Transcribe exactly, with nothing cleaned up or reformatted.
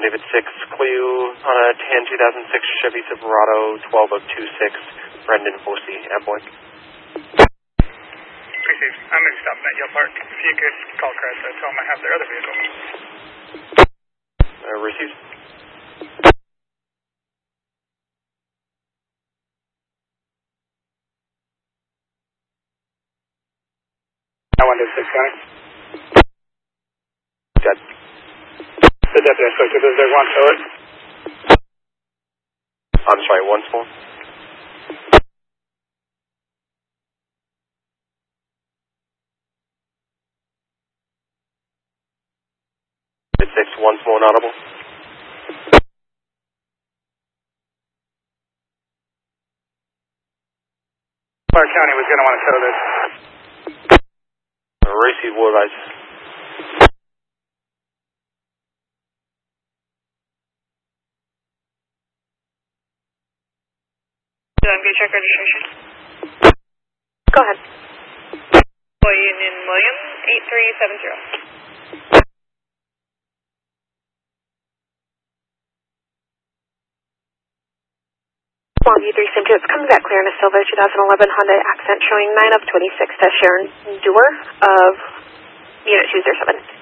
one David six, Clio on a tan two thousand six Chevy Silverado twelve oh two six, Brendan Bosey, Amboy. Appreciate it. I'm in stopping at Yale Park. If you could call Crest, uh, tell them I have their other vehicle. Uh, received. I one David six, County. Dead. The deputy I spoke to, does they want to tow it? I'm sorry, one small. David six, one small inaudible. Clark County was going to want to tow this. Uh, received, will advise. M V check registration. Go ahead. Boy Union William, eight three seven zero. Longview three Sim two, it's coming back clear in a silver twenty eleven Honda Accent showing nine of twenty-six to Sharon Dewar of Unit two zero seven.